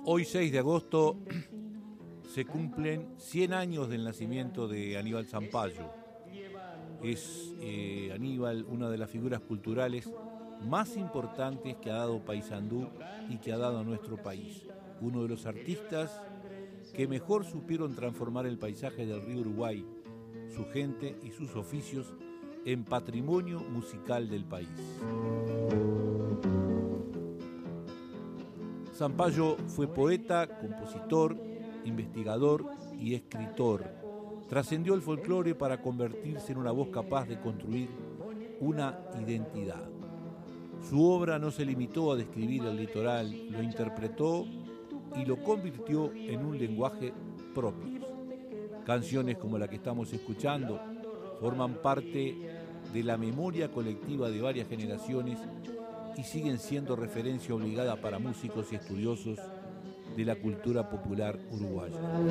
Hoy 6 de agosto se cumplen 100 años del nacimiento de Aníbal Zampayo. Es Aníbal una de las figuras culturales más importantes que ha dado Paysandú y que ha dado a nuestro país. Uno de los artistas que mejor supieron transformar el paisaje del río Uruguay, su gente y sus oficios en patrimonio musical del país. Zampayo fue poeta, compositor, investigador y escritor. Trascendió el folclore para convertirse en una voz capaz de construir una identidad. Su obra no se limitó a describir el litoral, lo interpretó y lo convirtió en un lenguaje propio. Canciones como la que estamos escuchando forman parte de la memoria colectiva de varias generaciones y siguen siendo referencia obligada para músicos y estudiosos de la cultura popular uruguaya.